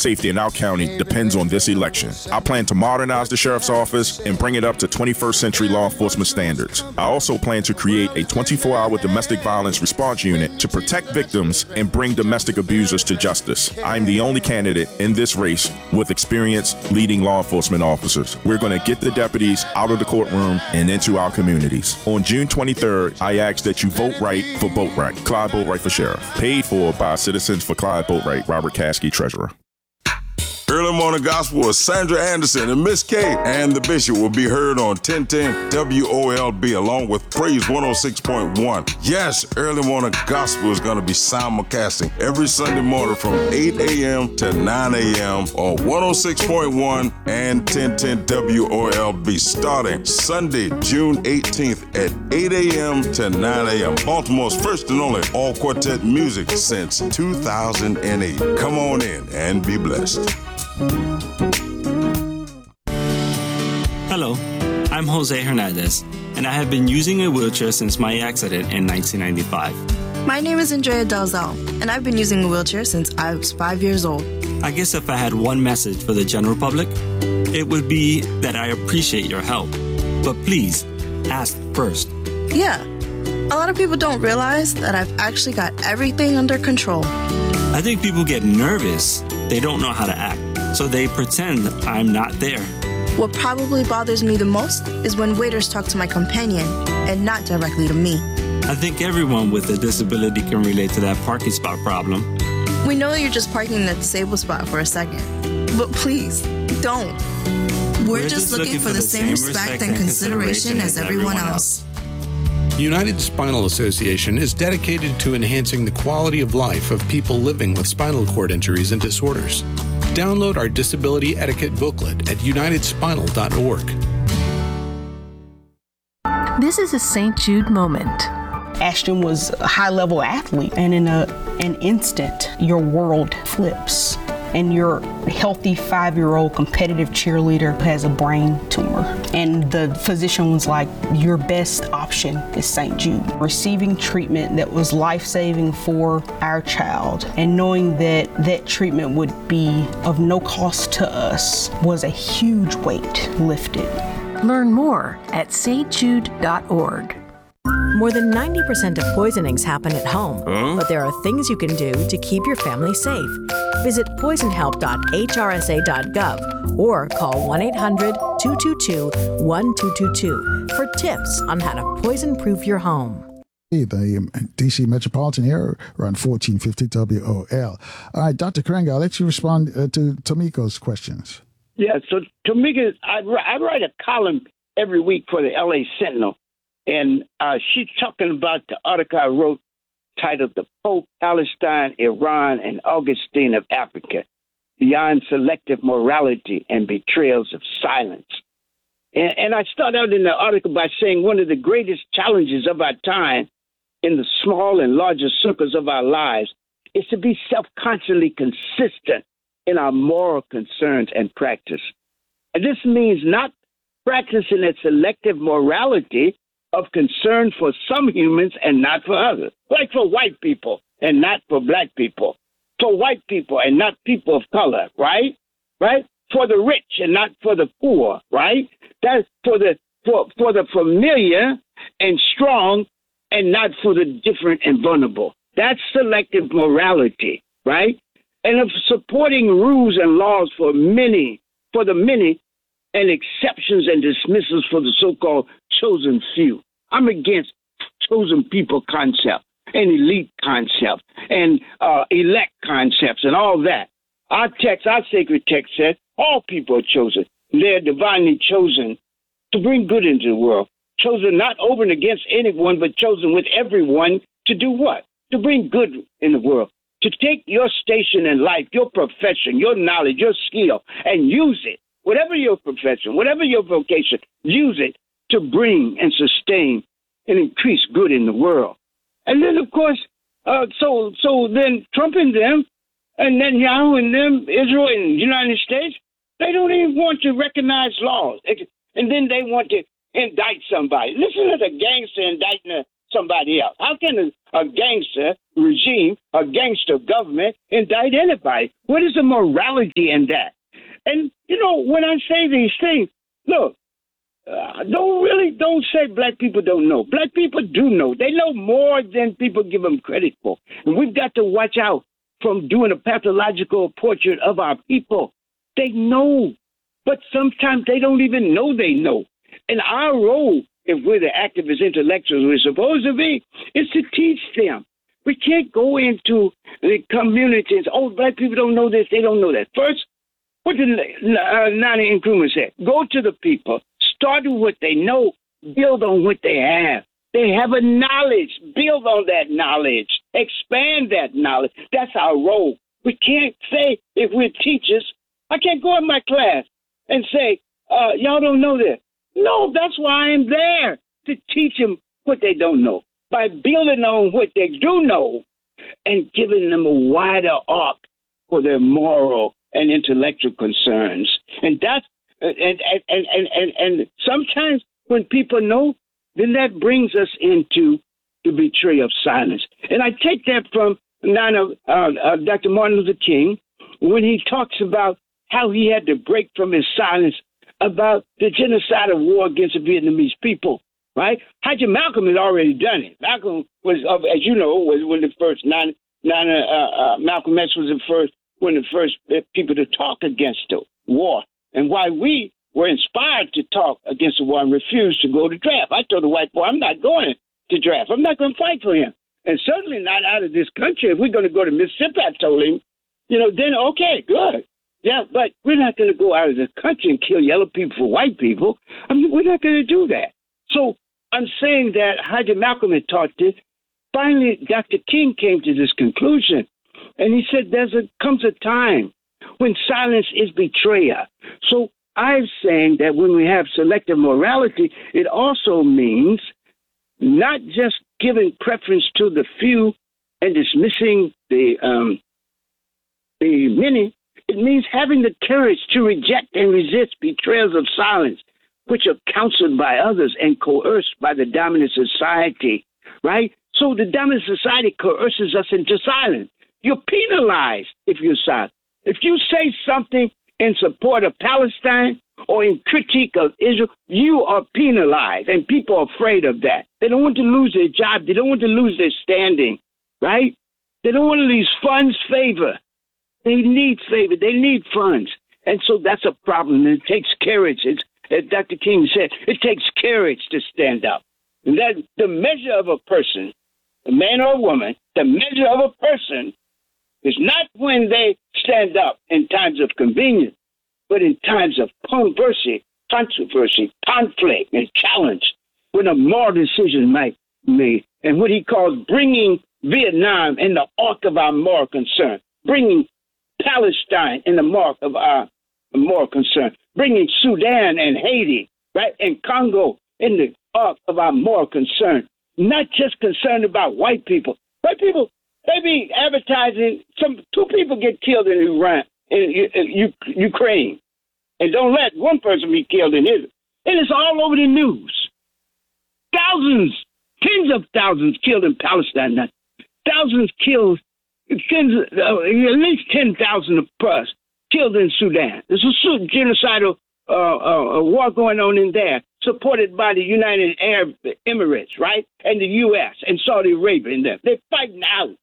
safety in our county depends on this election. I plan to modernize the sheriff's office and bring it up to 21st century law enforcement standards. I also plan to create a 24-hour domestic violence response unit to protect victims and bring domestic abusers to justice. I'm the only candidate in this race with experience leading law enforcement officers. We're going to get the deputies out of the courtroom and into our communities. On June 23rd, I ask that you vote right for Boatwright. Clyde Boatwright for sheriff. Paid for by Citizens for Clyde Boatwright. Robert Caskey, treasurer. Early Morning Gospel with Sandra Anderson and Miss K and the Bishop will be heard on 1010 WOLB along with Praise 106.1. Yes, Early Morning Gospel is going to be simulcasting every Sunday morning from 8 a.m. to 9 a.m. on 106.1 and 1010 WOLB starting Sunday, June 18th at 8 a.m. to 9 a.m. Baltimore's first and only all-quartet music since 2008. Come on in and be blessed. Hello, I'm Jose Hernandez, and I have been using a wheelchair since my accident in 1995. My name is Andrea Dalzell, and I've been using a wheelchair since I was 5 years old. I guess if I had one message for the general public, it would be that I appreciate your help. But please, ask first. Yeah, a lot of people don't realize that I've actually got everything under control. I think people get nervous. They don't know how to act, so they pretend I'm not there. What probably bothers me the most is when waiters talk to my companion and not directly to me. I think everyone with a disability can relate to that parking spot problem. We know you're just parking in the disabled spot for a second, but please, don't. We're just looking for the same respect and consideration as everyone else. United Spinal Association is dedicated to enhancing the quality of life of people living with spinal cord injuries and disorders. Download our disability etiquette booklet at unitedspinal.org. This is a St. Jude moment. Ashton was a high-level athlete, and in an instant, your world flips. And your healthy 5-year-old competitive cheerleader has a brain tumor. And the physician was like, your best option is St. Jude. Receiving treatment that was life-saving for our child and knowing that that treatment would be of no cost to us was a huge weight lifted. Learn more at stjude.org. More than 90% of poisonings happen at home, but there are things you can do to keep your family safe. Visit poisonhelp.hrsa.gov or call 1-800-222-1222 for tips on how to poison-proof your home. The D.C. Metropolitan area around 1450 WOL. All right, Dr. Karenga, I'll let you respond to Tomiko's questions. Yeah, so Tomika, I write a column every week for the L.A. Sentinel. And she's talking about the article I wrote titled The Pope, Palestine, Iran, and Augustine of Africa, Beyond Selective Morality and Betrayals of Silence. And I start out in the article by saying one of the greatest challenges of our time in the small and larger circles of our lives is to be self-consciously consistent in our moral concerns and practice. And this means not practicing a selective morality of concern for some humans and not for others, like for white people and not for black people, for white people and not people of color, right? Right? For the rich and not for the poor, right? That's for the familiar and strong and not for the different and vulnerable. That's selective morality, right? And of supporting rules and laws for the many, and exceptions and dismissals for the so-called chosen few. I'm against chosen people concept and elite concept and elect concepts and all that. Our sacred text says all people are chosen. They're divinely chosen to bring good into the world. Chosen not over and against anyone, but chosen with everyone to do what? To bring good in the world. To take your station in life, your profession, your knowledge, your skill, and use it. Whatever your profession, whatever your vocation, use it to bring and sustain and increase good in the world. And then, of course, so then Trump and them, and Netanyahu and them, Israel and the United States, they don't even want to recognize laws. And then they want to indict somebody. Listen to the gangster indicting somebody else? How can a gangster regime, a gangster government indict anybody? What is the morality in that? And, when I say these things, look, don't say black people don't know. Black people do know. They know more than people give them credit for. And we've got to watch out from doing a pathological portrait of our people. They know, but sometimes they don't even know they know. And our role, if we're the activist intellectuals we're supposed to be, is to teach them. We can't go into the communities, black people don't know this, they don't know that. First, what did Nana Nkrumah say? Go to the people, start with what they know, build on what they have. They have a knowledge, build on that knowledge, expand that knowledge. That's our role. We can't say, if we're teachers, I can't go in my class and say, y'all don't know this. No, that's why I'm there, to teach them what they don't know, by building on what they do know and giving them a wider arc for their moral and intellectual concerns. And that's and sometimes when people know, then that brings us into the betrayal of silence. And I take that from Dr. Martin Luther King when he talks about how he had to break from his silence about the genocidal war against the Vietnamese people, right? Haji Malcolm had already done it. Malcolm was, as you know, was one of the first. Malcolm X was one of the first people to talk against the war, and why we were inspired to talk against the war and refused to go to draft. I told the white boy, I'm not going to draft. I'm not going to fight for him, and certainly not out of this country. If we're going to go to Mississippi, I told him, then okay, good. Yeah, but we're not going to go out of the country and kill yellow people for white people. I mean, we're not going to do that. So I'm saying that Haji Malcolm had taught this. Finally, Dr. King came to this conclusion, and he said comes a time when silence is betrayal. So I'm saying that when we have selective morality, it also means not just giving preference to the few and dismissing the many. It means having the courage to reject and resist betrayals of silence, which are counseled by others and coerced by the dominant society, right? So the dominant society coerces us into silence. You're penalized if you're silent. If you say something in support of Palestine or in critique of Israel, you are penalized, and people are afraid of that. They don't want to lose their job. They don't want to lose their standing, right? They don't want to lose funds, favor. They need favor. They need funds. And so that's a problem. It takes courage. As Dr. King said, it takes courage to stand up. And that the measure of a person, a man or a woman, the measure of a person is not when they stand up in times of convenience, but in times of controversy, conflict, and challenge, when a moral decision might be made. And what he calls bringing Vietnam in the arc of our moral concern, bringing Palestine in the mark of our moral concern, bringing Sudan and Haiti, right, and Congo in the arc of our moral concern, not just concerned about white people. White people, they be advertising, two people get killed in Iran, in Ukraine, and don't let one person be killed in Israel. And it's all over the news. Thousands, tens of thousands killed in Palestine, thousands killed, at least 10,000 plus killed in Sudan. There's a genocidal war going on in there, supported by the United Arab Emirates, right, and the U.S. and Saudi Arabia in there. They're fighting out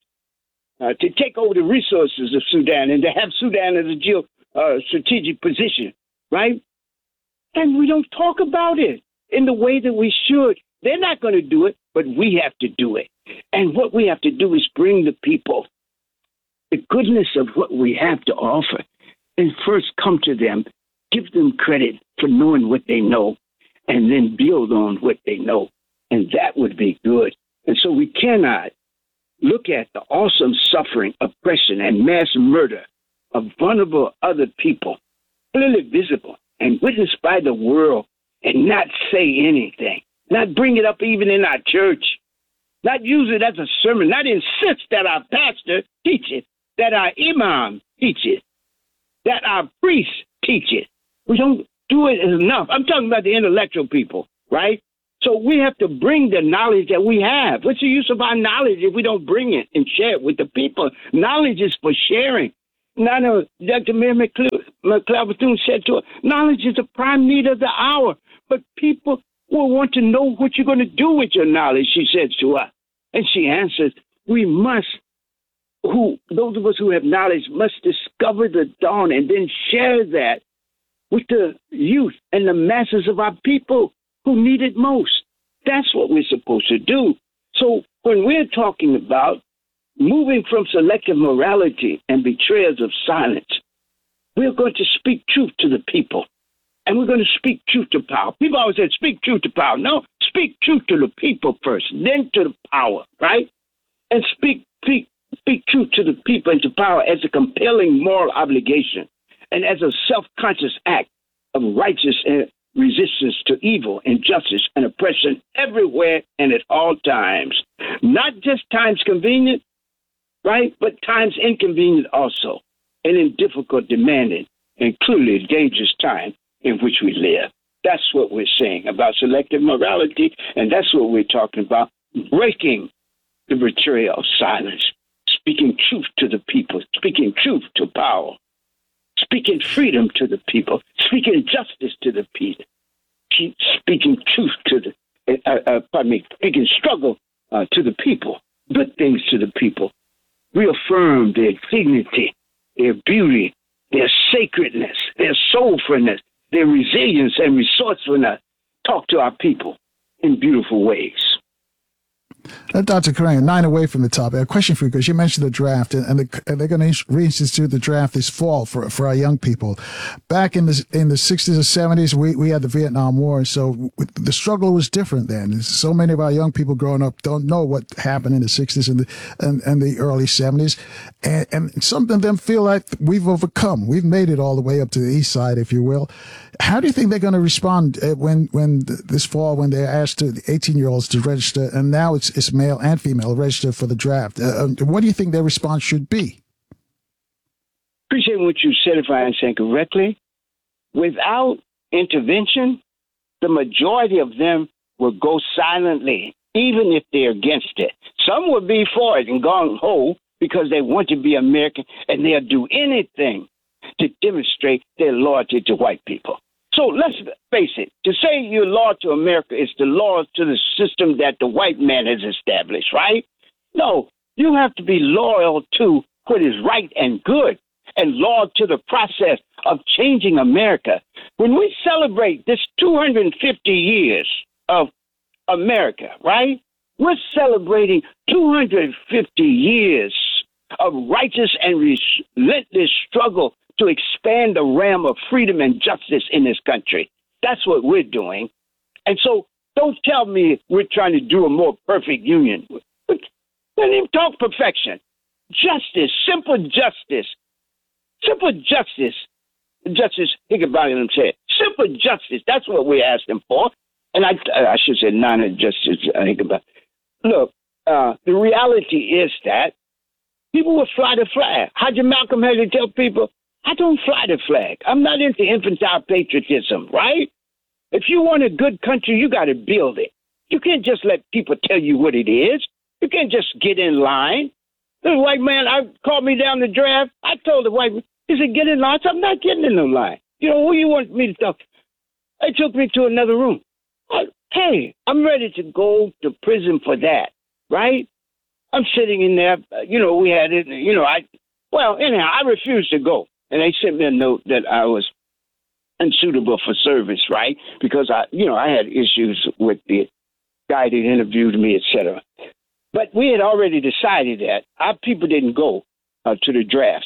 to take over the resources of Sudan and to have Sudan as a strategic position, right? And we don't talk about it in the way that we should. They're not going to do it, but we have to do it. And what we have to do is bring the people the goodness of what we have to offer, and first come to them, give them credit for knowing what they know, and then build on what they know. And that would be good. And so we cannot look at the awesome suffering, oppression, and mass murder of vulnerable other people, clearly visible and witnessed by the world, and not say anything, not bring it up even in our church, not use it as a sermon, not insist that our pastor teach it, that our imam teach it, that our priest teach it. We don't do it enough. I'm talking about the intellectual people, right? So we have to bring the knowledge that we have. What's the use of our knowledge if we don't bring it and share it with the people? Knowledge is for sharing. Now, Dr. Mary McLeod Bethune said to her, knowledge is the prime need of the hour. But people will want to know what you're going to do with your knowledge, she said to her. And she answers, we must, those of us who have knowledge must discover the dawn and then share that with the youth and the masses of our people who need it most. That's what we're supposed to do. So when we're talking about moving from selective morality and betrayals of silence, we're going to speak truth to the people. And we're going to speak truth to power. People always say, speak truth to power. No, speak truth to the people first, then to the power, right? And speak truth to the people and to power as a compelling moral obligation and as a self-conscious act of righteous resistance to evil, injustice, and oppression everywhere and at all times. Not just times convenient, right, but times inconvenient also, and in difficult, demanding, and clearly dangerous time in which we live. That's what we're saying about selective morality, and that's what we're talking about, breaking the betrayal of silence, speaking truth to the people, speaking truth to power, speaking freedom to the people, speaking justice to the people, speaking truth to the, speaking struggle to the people, good things to the people, reaffirm their dignity, their beauty, their sacredness, their soulfulness, their resilience and resourcefulness. Talk to our people in beautiful ways. Dr. Karenga, 9 away from the top. A question for you, because you mentioned the draft, and they're going to reinstitute the draft this fall for our young people. Back in the 60s and 70s, we had the Vietnam War, so the struggle was different then. So many of our young people growing up don't know what happened in the 60s and the early 70s, and some of them feel like we've overcome. We've made it all the way up to the east side, if you will. How do you think they're going to respond when this fall, when they're asked the 18-year-olds to register, and now it's male and female register for the draft? What do you think their response should be? Appreciate what you said, if I understand correctly. Without intervention, the majority of them will go silently, even if they're against it. Some will be for it and gung-ho because they want to be American, and they'll do anything to demonstrate their loyalty to white people. So let's face it, to say you're loyal to America is to loyal to the system that the white man has established, right? No, you have to be loyal to what is right and good and loyal to the process of changing America. When we celebrate this 250 years of America, right? We're celebrating 250 years of righteous and relentless struggle to expand the realm of freedom and justice in this country. That's what we're doing. And so don't tell me we're trying to do a more perfect union. Don't even talk perfection. Justice, simple justice. Simple justice. Justice Higginbotham said, simple justice. That's what we're asking for. And I should say non-justice Higginbotham. Look, the reality is that people will fly the flag. Haji Malcolm had to tell people, I don't fly the flag. I'm not into infantile patriotism, right? If you want a good country, you got to build it. You can't just let people tell you what it is. You can't just get in line. The white man called me down the draft. I told the white man, he said, get in line. I said, I'm not getting in no line. You know, who you want me to talk to? They took me to another room. Hey, I'm ready to go to prison for that, right? I'm sitting in there. We had it. Anyhow, I refused to go. And they sent me a note that I was unsuitable for service, right? Because I had issues with the guy that interviewed me, etc. But we had already decided that our people didn't go to the draft,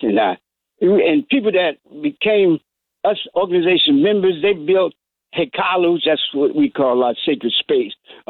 and people that became us organization members, they built hekalus, that's what we call our sacred space,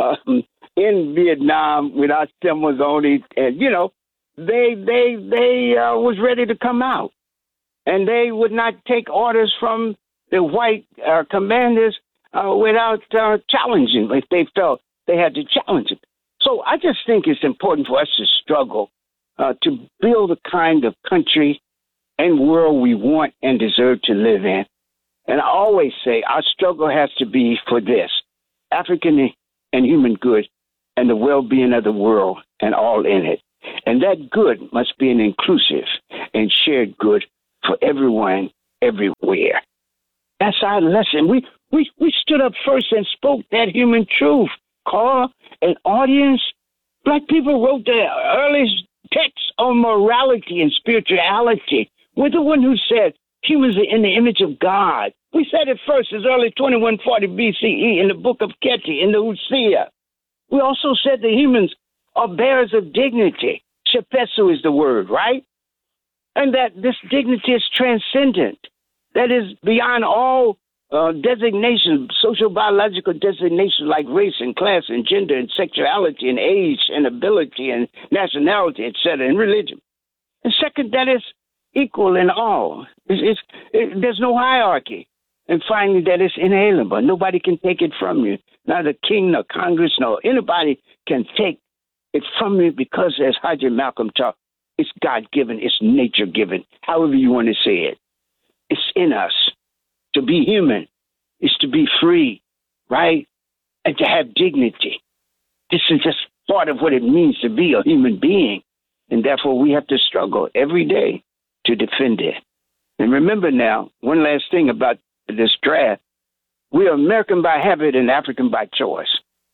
in Vietnam with our symbols on it, and they was ready to come out. And they would not take orders from the white commanders without challenging if they felt they had to challenge it. So I just think it's important for us to struggle to build the kind of country and world we want and deserve to live in. And I always say our struggle has to be for this. African and human good and the well-being of the world and all in it. And that good must be an inclusive and shared good for everyone, everywhere. That's our lesson. We stood up first and spoke that human truth. Call an audience. Black people wrote the earliest texts on morality and spirituality. We're the one who said humans are in the image of God. We said it first as early as 2140 BCE in the book of Keti, in the Hosea. We also said that humans are bearers of dignity. Shepesu is the word, right? And that this dignity is transcendent. That is beyond all designations, social biological designations like race and class and gender and sexuality and age and ability and nationality, etc., and religion. And second, that is equal in all. There's no hierarchy. And finally, that it's inalienable. Nobody can take it from you. Neither king nor Congress nor anybody can take it from you because, as Haji Malcolm taught, it's God-given, it's nature-given, however you want to say it. It's in us. To be human is to be free, right? And to have dignity. This is just part of what it means to be a human being. And therefore, we have to struggle every day to defend it. And remember now, one last thing about this draft. We are American by habit and African by choice.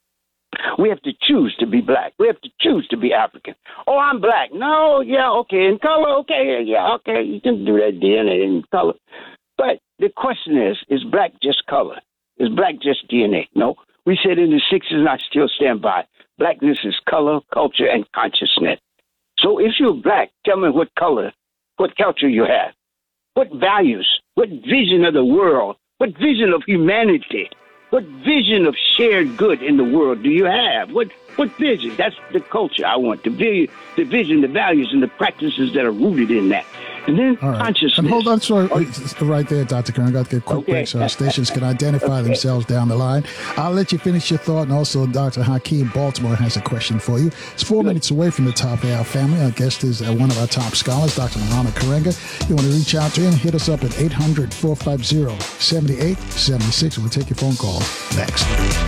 We have to choose to be black. We have to choose to be African. Oh, I'm black. No, yeah, okay. In color, okay, yeah, okay. You can do that DNA in color. But the question is black just color? Is black just DNA? No. We said in the 60s, and I still stand by, blackness is color, culture, and consciousness. So if you're black, tell me what color, what culture you have, what values, what vision of the world, what vision of humanity, what vision of shared good in the world do you have? What vision? That's the culture I want, the vision, the values, and the practices that are rooted in that. And then consciousness. And hold on, sorry, right there, Dr. Kern. I got to get a quick break so our stations can identify themselves down the line. I'll let you finish your thought. And also, Dr. Hakeem Baltimore has a question for you. It's 4 minutes away from the top of our family. Our guest is one of our top scholars, Dr. Muhammad Karenga. You want to reach out to him, hit us up at 800-450-7876. We'll take your phone call next.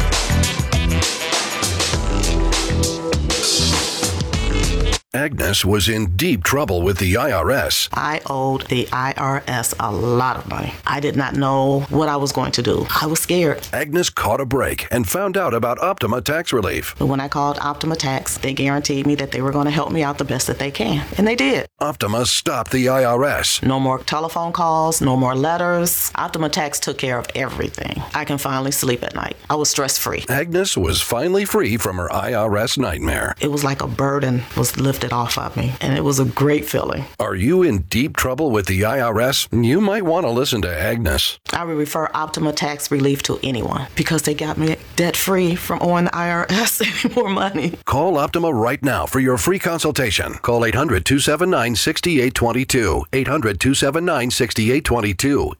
Agnes was in deep trouble with the IRS. I owed the IRS a lot of money. I did not know what I was going to do. I was scared. Agnes caught a break and found out about Optima Tax Relief. But when I called Optima Tax, they guaranteed me that they were going to help me out the best that they can. And they did. Optima stopped the IRS. No more telephone calls, no more letters. Optima Tax took care of everything. I can finally sleep at night. I was stress-free. Agnes was finally free from her IRS nightmare. It was like a burden was lifted off of me, and it was a great feeling. Are you in deep trouble with the IRS? You might want to listen to Agnes. I would refer Optima Tax Relief to anyone because they got me debt-free from owing the IRS any more money. Call Optima right now for your free consultation. Call 800-279-6822. 800-279-6822.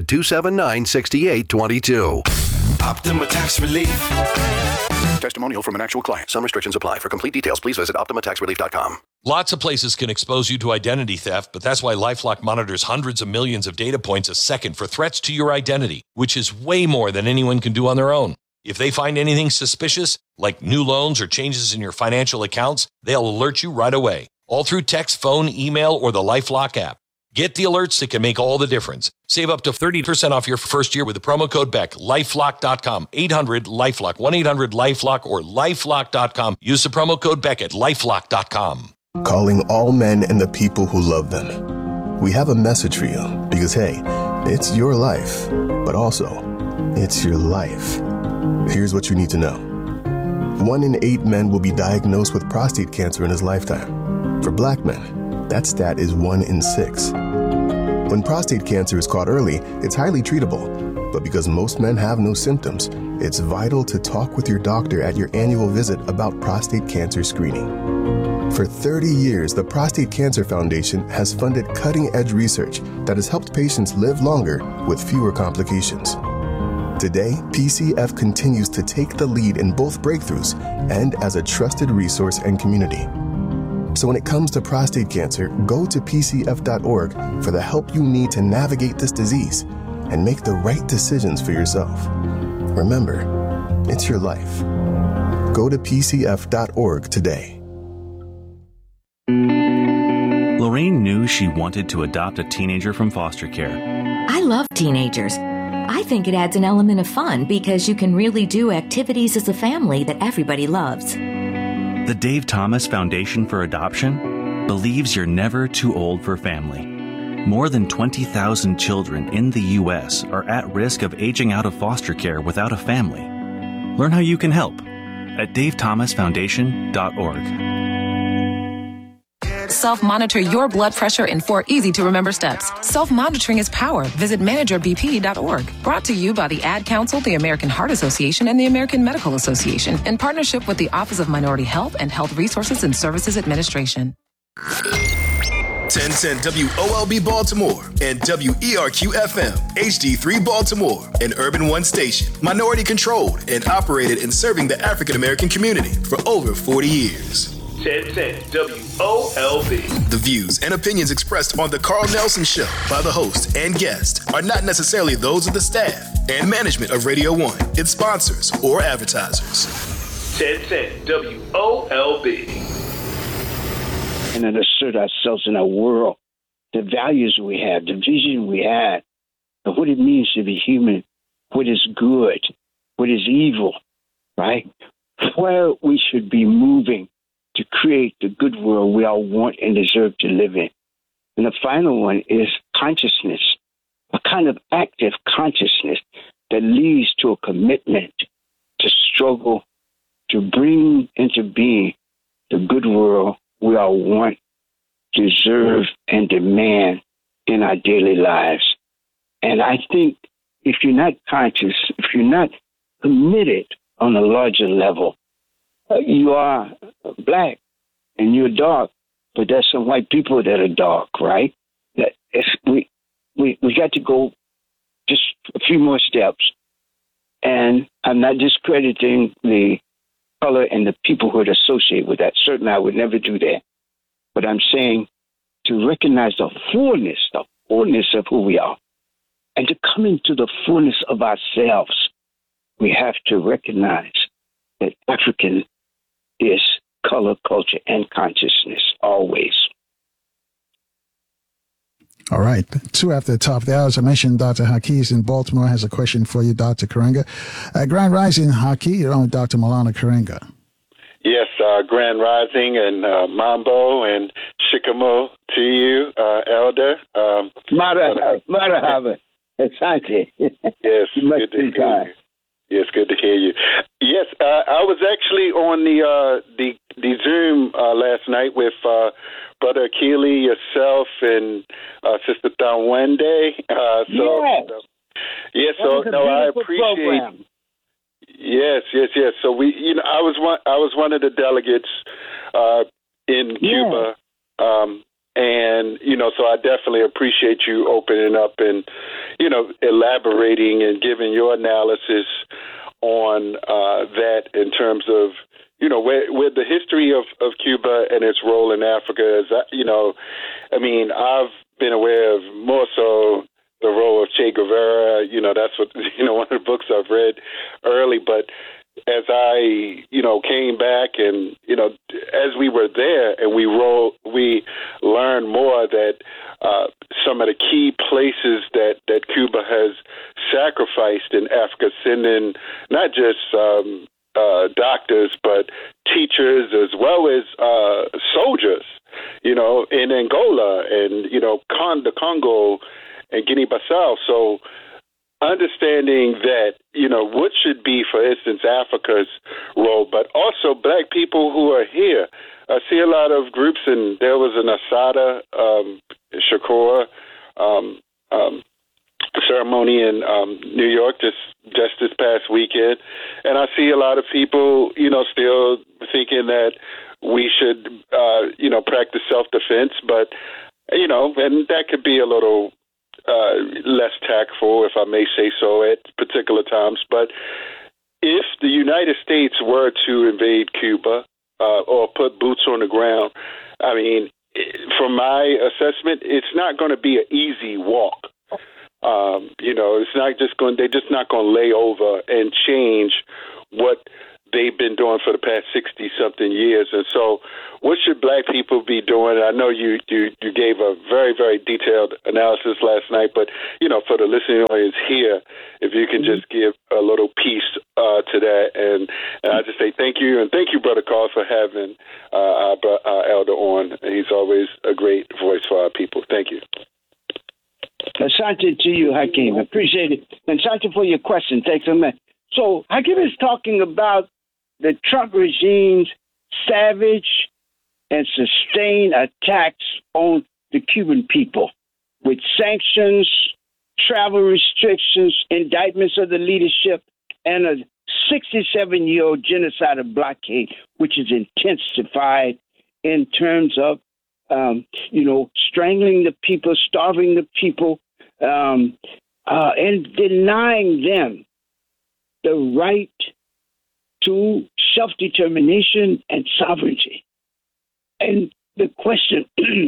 800-279-6822. Optima Tax Relief. Testimonial from an actual client. Some restrictions apply. For complete details, please visit OptimaTaxRelief.com. Lots of places can expose you to identity theft, but that's why LifeLock monitors hundreds of millions of data points a second for threats to your identity, which is way more than anyone can do on their own. If they find anything suspicious, like new loans or changes in your financial accounts, they'll alert you right away, all through text, phone, email, or the LifeLock app. Get the alerts that can make all the difference. Save up to 30% off your first year with the promo code BECK. LifeLock.com. 800-LifeLock. 1-800-LifeLock or LifeLock.com. Use the promo code BECK at LifeLock.com. Calling all men and the people who love them. We have a message for you because, hey, it's your life, but also, it's your life. Here's what you need to know. 1 in 8 men will be diagnosed with prostate cancer in his lifetime. For black men, that stat is 1 in 6. When prostate cancer is caught early, it's highly treatable. But because most men have no symptoms, it's vital to talk with your doctor at your annual visit about prostate cancer screening. For 30 years, the Prostate Cancer Foundation has funded cutting-edge research that has helped patients live longer with fewer complications. Today, PCF continues to take the lead in both breakthroughs and as a trusted resource and community. So when it comes to prostate cancer, go to pcf.org for the help you need to navigate this disease and make the right decisions for yourself. Remember, it's your life. Go to pcf.org today. Lorraine knew she wanted to adopt a teenager from foster care. I love teenagers. I think it adds an element of fun because you can really do activities as a family that everybody loves. The Dave Thomas Foundation for Adoption believes you're never too old for family. More than 20,000 children in the U.S. are at risk of aging out of foster care without a family. Learn how you can help at davethomasfoundation.org. Self-monitor your blood pressure in 4 easy-to-remember steps. Self-monitoring is power. Visit managerbp.org. Brought to you by the Ad Council, the American Heart Association, and the American Medical Association in partnership with the Office of Minority Health and Health Resources and Services Administration. 1010 WOLB Baltimore and WERQ-FM HD3 Baltimore, an Urban One station, minority controlled and operated and serving the African American community for over 40 years. 1010 WOLB. The views and opinions expressed on The Carl Nelson Show by the host and guest are not necessarily those of the staff and management of Radio 1, its sponsors, or advertisers. 1010 WOLB. And then assert ourselves in our world, the values we have, the vision we had, of what it means to be human, what is good, what is evil, right? Where we should be moving to create the good world we all want and deserve to live in. And the final one is consciousness, a kind of active consciousness that leads to a commitment to struggle to bring into being the good world we all want, deserve, and demand in our daily lives. And I think if you're not conscious, if you're not committed on a larger level, you are black and you're dark, but there's some white people that are dark, right? That we got to go just a few more steps. And I'm not discrediting the color and the people who are associated with that. Certainly I would never do that. But I'm saying to recognize the fullness of who we are, and to come into the fullness of ourselves, we have to recognize that African is color, culture, and consciousness always. All right. 2 after the top of the hour. As I mentioned, Dr. Haki is in Baltimore, has a question for you, Dr. Karenga. Grand Rising, Haki, you're on with Dr. Maulana Karenga. Yes, Grand Rising and Mambo and Shikamo to you, Elder. Marahaba. Asante. Yes, good to hear you. Yes, good to hear you. Yes, I was actually on the Zoom last night with Brother Akili, yourself, and Sister Tawende. So I appreciate. Program. Yes. So I was one of the delegates in Cuba, and so I definitely appreciate you opening up and elaborating and giving your analysis on that in terms of where the history of Cuba and its role in Africa is. I've been aware of more so the role of Che Guevara. That's what one of the books I've read early. But as I came back and as we were there and we learned more that some of the key places that Cuba has sacrificed in Africa, sending not just doctors but teachers as well as soldiers, in Angola and the Congo and Guinea-Bissau. So understanding that, what should be, for instance, Africa's role, but also black people who are here. I see a lot of groups, and there was an Asada Shakur ceremony in New York just this past weekend, and I see a lot of people, still thinking that we should, practice self-defense, but, and that could be a little less tactful, if I may say so, at particular times. But if the United States were to invade Cuba or put boots on the ground, from my assessment, it's not going to be an easy walk. It's not just going. They're just not going to lay over and change what they've been doing for the past 60-something years. And so what should black people be doing? I know you gave a very, very detailed analysis last night, but, for the listening audience here, if you can just give a little piece to that. And I just say thank you. And thank you, Brother Carl, for having our elder on. He's always a great voice for our people. Thank you. Asante to you, Hakeem. Appreciate it. And Asante for your question. Thanks so much. So Hakeem is talking about the Trump regime's savage and sustained attacks on the Cuban people with sanctions, travel restrictions, indictments of the leadership, and a 67-year-old genocidal blockade, which is intensified in terms of strangling the people, starving the people, and denying them the right to self-determination and sovereignty. And the question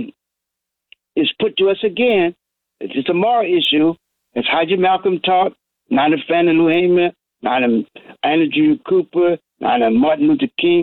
is put to us again. It's a moral issue. As Haji Malcolm taught, not a Fannie Lou Hamer, not a Andrew Cooper, not a Martin Luther King.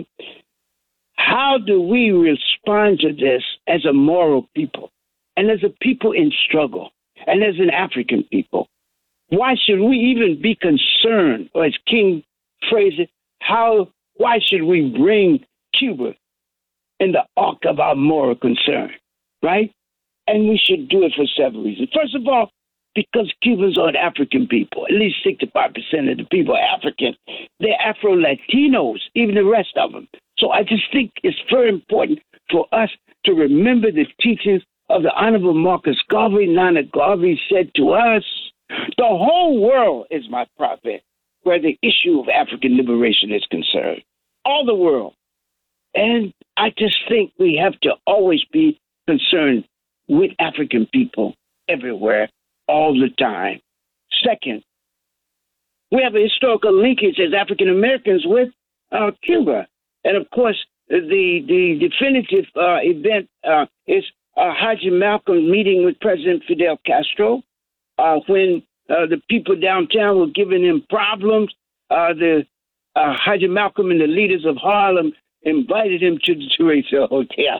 How do we respond to this as a moral people and as a people in struggle and as an African people? Why should we even be concerned, or as King phrased it, why should we bring Cuba in the arc of our moral concern, right? And we should do it for several reasons. First of all, because Cubans are an African people. At least 65% of the people are African. They're Afro-Latinos, even the rest of them. So I just think it's very important for us to remember the teachings of the Honorable Marcus Garvey. Nana Garvey said to us, the whole world is my prophet where the issue of African liberation is concerned. All the world. And I just think we have to always be concerned with African people everywhere, all the time. Second, we have a historical linkage as African Americans with Cuba. And of course, the definitive event is Haji Malcolm meeting with President Fidel Castro when the people downtown were giving him problems. The Haji Malcolm and the leaders of Harlem invited him to the Teresa Hotel.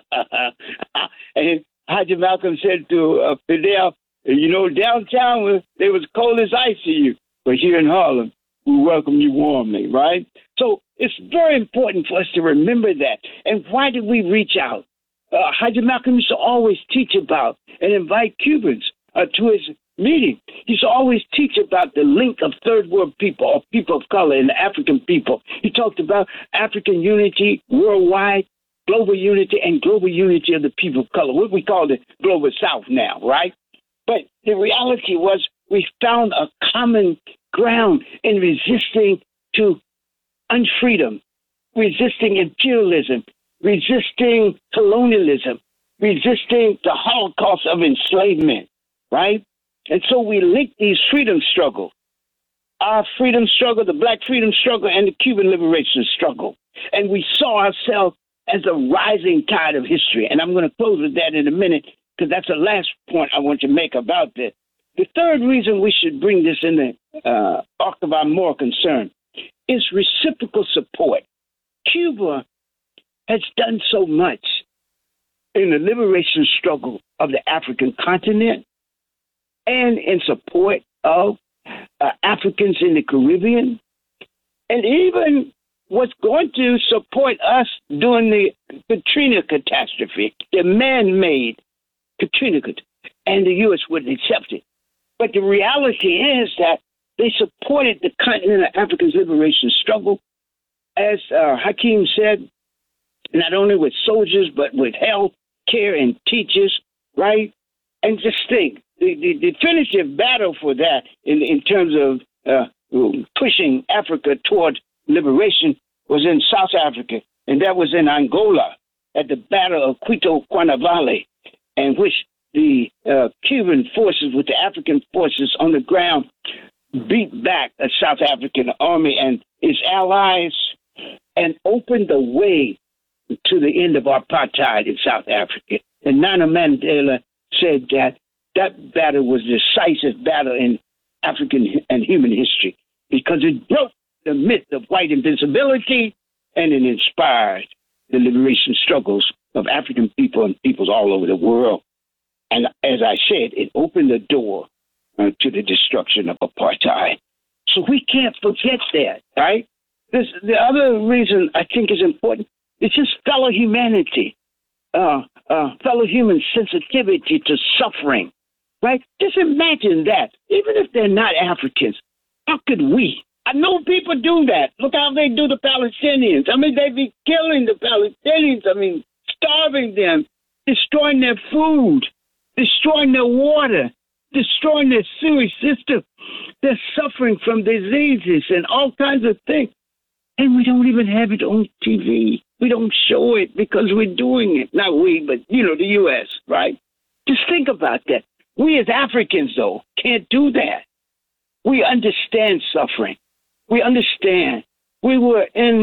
And Haji Malcolm said to Fidel, downtown, they was cold as ice to you. But here in Harlem, we welcome you warmly, right? So it's very important for us to remember that. And why did we reach out? Haji Malcolm used to always teach about and invite Cubans to his meeting. He used to always teach about the link of third world people or people of color and African people. He talked about African unity worldwide, global unity, and global unity of the people of color, what we call the global South now, right? But the reality was we found a common ground in resisting to unfreedom, resisting imperialism, resisting colonialism, resisting the Holocaust of enslavement, right? And so we linked these freedom struggles, our freedom struggle, the Black freedom struggle, and the Cuban liberation struggle. And we saw ourselves as a rising tide of history. And I'm going to close with that in a minute, because that's the last point I want to make about this. The third reason we should bring this in the arc of our moral concern is reciprocal support. Cuba has done so much in the liberation struggle of the African continent and in support of Africans in the Caribbean, and even was going to support us during the Katrina catastrophe, the man-made Katrina, and the U.S. wouldn't accept it. But the reality is that they supported the continent of Africa's liberation struggle, as Hakeem said, not only with soldiers, but with health care and teachers, right? And just think, the definitive battle for that in terms of pushing Africa toward liberation was in South Africa, and that was in Angola at the Battle of Quito Cuanavale, in which the Cuban forces with the African forces on the ground beat back a South African army and its allies and opened the way to the end of apartheid in South Africa. And Nana Mandela said that battle was the decisive battle in African and human history because it broke the myth of white invincibility, and it inspired the liberation struggles of African people and peoples all over the world. And as I said, it opened the door to the destruction of apartheid. So we can't forget that, right? The other reason I think is important is just fellow humanity, fellow human sensitivity to suffering, right? Just imagine that. Even if they're not Africans, how could we? I know people do that. Look how they do the Palestinians. I mean, they be killing the Palestinians. I mean, starving them, destroying their food, destroying their water, destroying their sewage system. They're suffering from diseases and all kinds of things. And we don't even have it on TV. We don't show it because we're doing it. Not we, but, the U.S., right? Just think about that. We as Africans, though, can't do that. We understand suffering. We understand. We were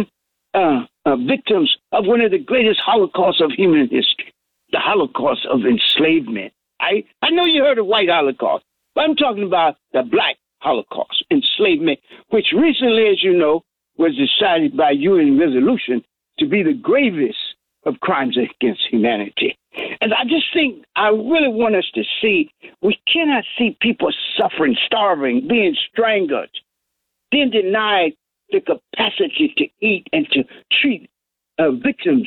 victims of one of the greatest holocausts of human history, the Holocaust of enslavement. I know you heard of white Holocaust, but I'm talking about the black Holocaust, enslavement, which recently, as you know, was decided by UN resolution to be the gravest of crimes against humanity. And I just think I really want us to see, we cannot see people suffering, starving, being strangled, then denied the capacity to eat and to treat victims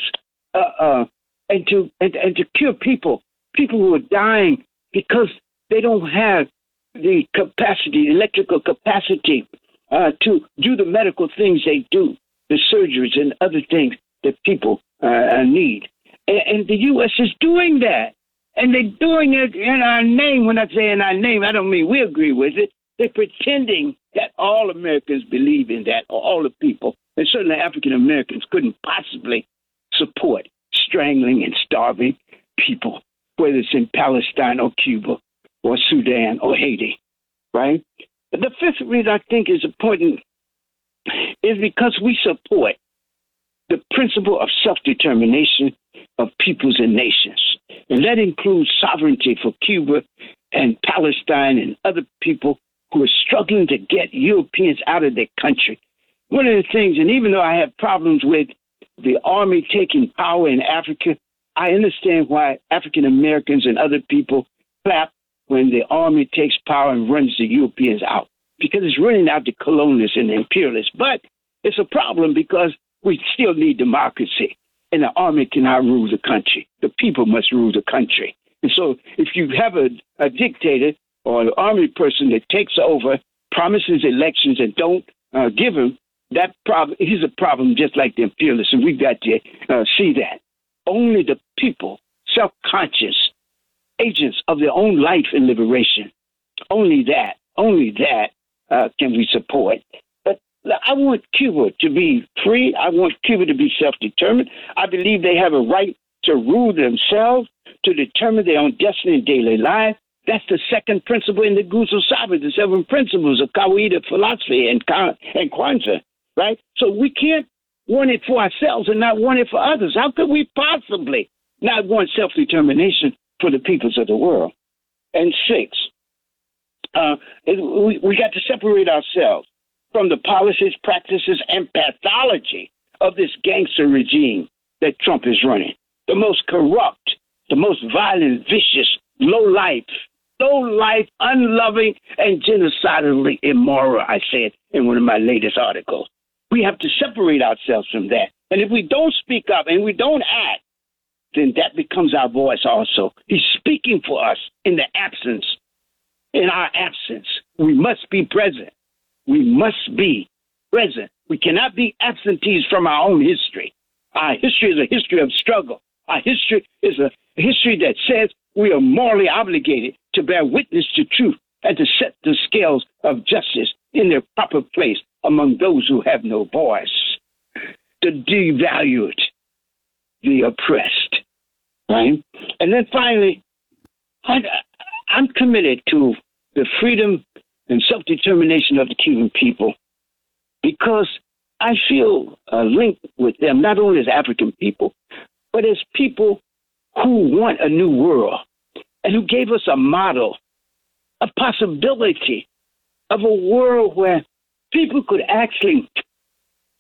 and to cure people who are dying because they don't have the capacity, electrical capacity to do the medical things they do, the surgeries and other things that people need. And the U.S. is doing that. And they're doing it in our name. When I say in our name, I don't mean we agree with it. They're pretending that all Americans believe in that, or all the people. And certainly African Americans couldn't possibly support strangling and starving people, whether it's in Palestine or Cuba or Sudan or Haiti, right? But the fifth reason I think is important is because we support the principle of self-determination of peoples and nations. And that includes sovereignty for Cuba and Palestine and other people who are struggling to get Europeans out of their country. One of the things, and even though I have problems with the army taking power in Africa, I understand why African Americans and other people clap when the army takes power and runs the Europeans out, because it's running out the colonialists and the imperialists. But it's a problem because we still need democracy, and the army cannot rule the country. The people must rule the country. And so if you have a dictator or an army person that takes over, promises elections and don't give them, that problem, he's a problem just like the imperialists, and we've got to see that. Only the people, self-conscious agents of their own life and liberation, only that can we support. But I want Cuba to be free. I want Cuba to be self-determined. I believe they have a right to rule themselves, to determine their own destiny in daily life. That's the second principle in the Guzo Sabbath, the 7 principles of Kawaida philosophy and Kwanzaa, right? So we can't want it for ourselves and not want it for others. How could we possibly not want self-determination for the peoples of the world? And 6, we got to separate ourselves from the policies, practices, and pathology of this gangster regime that Trump is running. The most corrupt, the most violent, vicious, low-life, unloving, and genocidally immoral, I said in one of my latest articles. We have to separate ourselves from that. And if we don't speak up and we don't act, then that becomes our voice also. He's speaking for us in our absence. We must be present. We must be present. We cannot be absentees from our own history. Our history is a history of struggle. Our history is a history that says we are morally obligated to bear witness to truth and to set the scales of justice in their proper place among those who have no voice, to devalue the oppressed, right? And then finally, I'm committed to the freedom and self-determination of the Cuban people because I feel a link with them, not only as African people, but as people who want a new world and who gave us a model, a possibility of a world where people could actually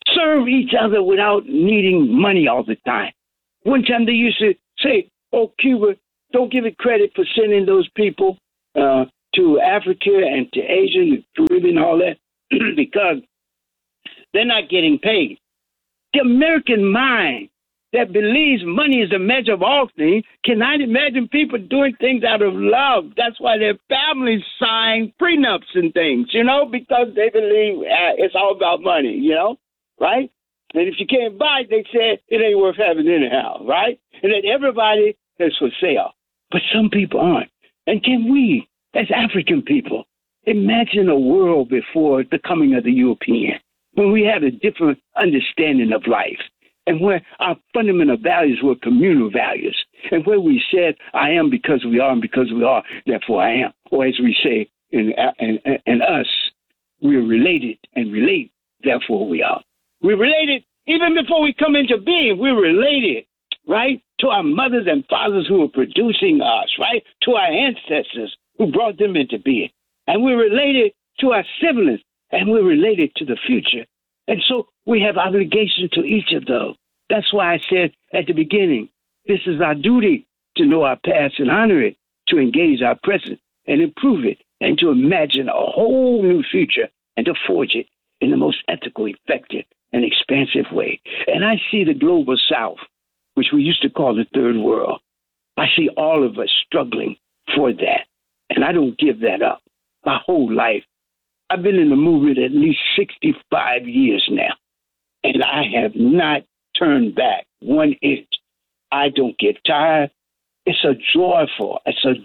serve each other without needing money all the time. One time they used to say, oh, Cuba, don't give it credit for sending those people to Africa and to Asia and the Caribbean and all that because they're not getting paid. The American mind that believes money is a measure of all things cannot imagine people doing things out of love. That's why their families sign prenups and things, because they believe it's all about money, right? And if you can't buy it, they say it ain't worth having anyhow, right? And that everybody is for sale. But some people aren't. And can we, as African people, imagine a world before the coming of the European, when we had a different understanding of life, and where our fundamental values were communal values, and where we said, I am because we are, and because we are, therefore I am. Or as we say in us, we're related and relate, therefore we are. We're related even before we come into being. We're related, right, to our mothers and fathers who are producing us, right, to our ancestors who brought them into being. And we're related to our siblings, and we're related to the future. And so we have obligation to each of those. That's why I said at the beginning, this is our duty to know our past and honor it, to engage our present and improve it, and to imagine a whole new future and to forge it in the most ethical, effective, and expansive way. And I see the global South, which we used to call the third world. I see all of us struggling for that. And I don't give that up. My whole life, I've been in the movement at least 65 years now, and I have not turned back 1 inch. I don't get tired. It's a joyful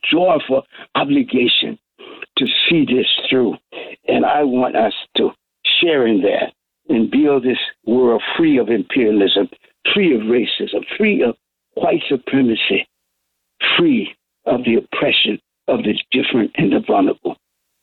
obligation to see this through. And I want us to share in that and build this world free of imperialism, free of racism, free of white supremacy, free of the oppression of the different and the vulnerable.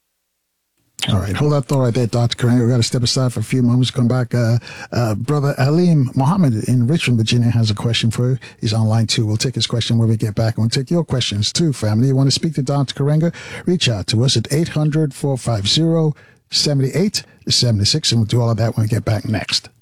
All right, hold that thought right there, Dr. Karenga. We've got to step aside for a few moments, come back. Brother Halim Mohammed in Richmond, Virginia has a question for you. He's online too. We'll take his question when we get back. And we'll take your questions too, family. You want to speak to Dr. Karenga? Reach out to us at 800-450-7876, and we'll do all of that when we get back next.